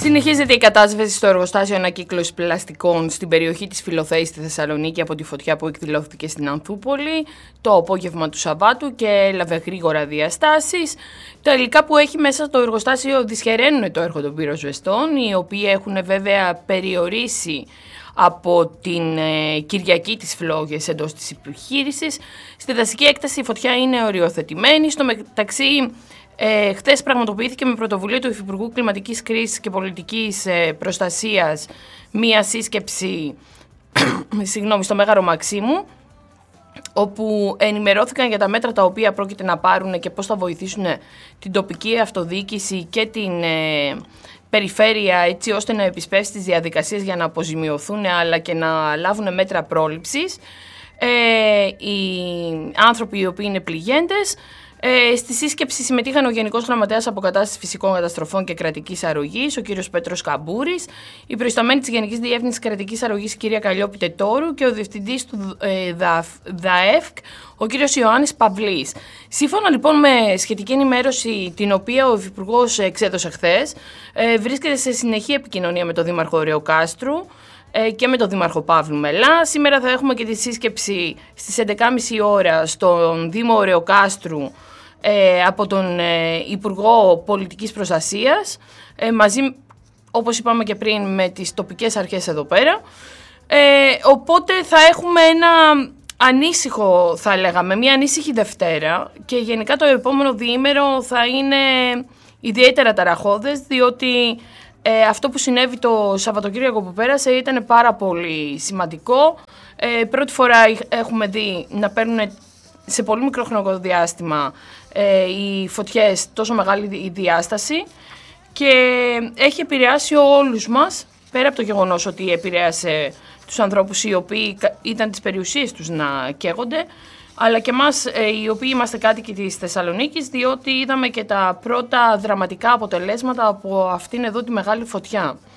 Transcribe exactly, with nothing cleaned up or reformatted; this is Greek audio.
Συνεχίζεται η κατάσβεση στο εργοστάσιο ανακύκλωσης πλαστικών στην περιοχή της Φιλοθέης στη Θεσσαλονίκη από τη φωτιά που εκδηλώθηκε στην Ανθούπολη το απόγευμα του Σαββάτου και έλαβε γρήγορα διαστάσεις. Τα υλικά που έχει μέσα στο εργοστάσιο δυσχεραίνουν το έργο των πυροσβεστών, οι οποίοι έχουν βέβαια περιορίσει από την ε, Κυριακή τις φλόγες εντός της επιχείρησης. Στη δασική έκταση η φωτιά είναι οριοθετημένη. Στο μεταξύ, Ε, χθες πραγματοποιήθηκε με πρωτοβουλία του Υφυπουργού Κλιματικής Κρίσης και Πολιτικής ε, Προστασίας μία σύσκεψη συγγνώμη, στο Μέγαρο Μαξίμου, όπου ενημερώθηκαν για τα μέτρα τα οποία πρόκειται να πάρουν και πώς θα βοηθήσουν την τοπική αυτοδιοίκηση και την ε, περιφέρεια, έτσι ώστε να επισπεύσει τις διαδικασίες για να αποζημιωθούν αλλά και να λάβουν μέτρα πρόληψης ε, οι άνθρωποι οι οποίοι είναι πληγέντες. Ε, στη σύσκεψη συμμετείχαν ο Γενικός Γραμματέας Αποκατάστασης Φυσικών Καταστροφών και Κρατικής Αρρωγής, ο κύριος Πέτρος Καμπούρης, η προϊσταμένη της Γενικής Διεύθυνσης Κρατικής Αρρωγής, η κυρία Καλλιόπη Τετόρου, και ο Διευθυντής του ε, ΔΑΕΦΚ, ο κύριος Ιωάννης Παυλής. Σύμφωνα λοιπόν με σχετική ενημέρωση την οποία ο Υφυπουργός εξέδωσε χθες, ε, βρίσκεται σε συνεχή επικοινωνία με τον Δήμαρχο Ωρεοκάστρου και με τον Δήμαρχο Παύλου Μελά. Σήμερα θα έχουμε και τη σύσκεψη στις έντεκα και μισή ώρα στον Δήμο Ωρεοκάστρου ε, από τον ε, Υπουργό Πολιτικής Προστασίας, ε, μαζί, όπως είπαμε και πριν, με τις τοπικές αρχές εδώ πέρα. Ε, οπότε θα έχουμε ένα ανήσυχο, θα λέγαμε, μια ανήσυχη Δευτέρα, και γενικά το επόμενο διήμερο θα είναι ιδιαίτερα ταραχώδες, διότι Ε, αυτό που συνέβη το Σαββατοκύριακο που πέρασε ήταν πάρα πολύ σημαντικό. Ε, πρώτη φορά έχουμε δει να παίρνουν σε πολύ μικρό χρονικό διάστημα ε, οι φωτιές τόσο μεγάλη η διάσταση, και έχει επηρεάσει όλους μας, πέρα από το γεγονός ότι επηρέασε τους ανθρώπους οι οποίοι ήταν τις περιουσίες τους να καίγονται, αλλά και εμάς ε, οι οποίοι είμαστε κάτοικοι της Θεσσαλονίκης, διότι είδαμε και τα πρώτα δραματικά αποτελέσματα από αυτήν εδώ τη μεγάλη φωτιά.